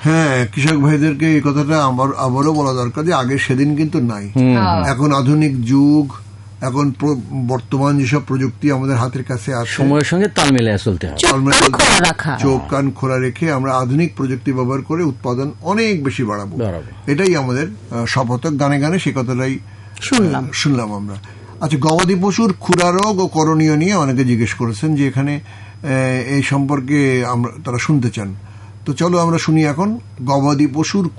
হ্যাঁ, কৃষক ভাইদেরকে এই কথাটা আবারও বলা দরকার যে আগে সেদিন কিন্তু নাই। এখন আধুনিক যুগ, এখন বর্তমান যেসব প্রযুক্তি আমাদের হাতের কাছে আছে, সময়ের সঙ্গে তাল মিলিয়ে চলতে হবে। চোখ কান খোলা রেখে আমরা আধুনিক প্রযুক্তি ব্যবহার করে উৎপাদন অনেক বেশি বাড়াবো। এটাই আমাদের শপথ। গানে গানে সে কথাটাই শুনলাম আমরা। আচ্ছা, গবাদি পশুর খুরা রোগ ও করণীয় নিয়ে অনেকে জিজ্ঞেস করেছেন যে এখানে এই সম্পর্কে তারা শুনতে চান। তো চলো আমরা শুনি এখন গবাদি পশুর